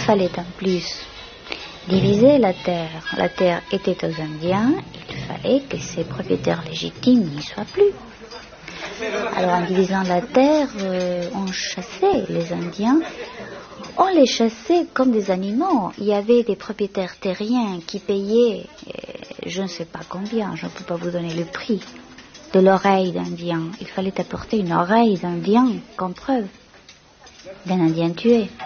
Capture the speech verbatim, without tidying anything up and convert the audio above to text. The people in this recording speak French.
fallait en plus diviser la terre. La terre était aux Indiens, il fallait que ses propriétaires légitimes n'y soient plus. Alors en divisant la terre, euh, on chassait les Indiens. On les chassait comme des animaux. Il y avait des propriétaires terriens qui payaient, euh, je ne sais pas combien, je ne peux pas vous donner le prix, de l'oreille d'Indien. Il fallait apporter une oreille d'Indien comme preuve d'un Indien tué.